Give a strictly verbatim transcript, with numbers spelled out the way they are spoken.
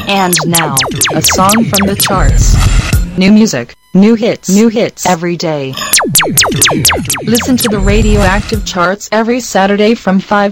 And now, a song from the charts. New music, new hits, new hits every day. Listen to the Radioactive charts every Saturday from five